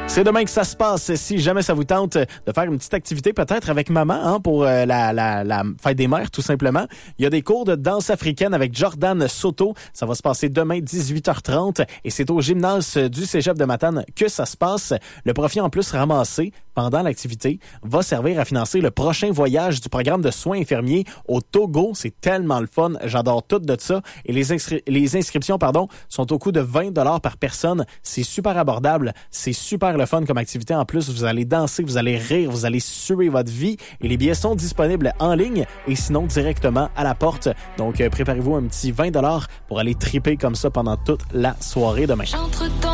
C'est demain que ça se passe. Si jamais ça vous tente de faire une petite activité, peut-être avec maman, pour la fête des mères, tout simplement. Il y a des cours de danse africaine avec Jordan Soto. Ça va se passer demain, 18h30. Et c'est au gymnase du Cégep de Matane que ça se passe. Le profit en plus ramassé pendant l'activité va servir à financer le prochain voyage du programme de soins infirmiers au Togo. C'est tellement le fun. J'adore tout de ça. Et les inscriptions, sont au coût de 20$ par personne. C'est super abordable. C'est super le fun comme activité. En plus, vous allez danser, vous allez rire, vous allez suer votre vie. Et les billets sont disponibles en ligne et sinon directement à la porte. Donc, préparez-vous un petit 20$ pour aller triper comme ça pendant toute la soirée demain.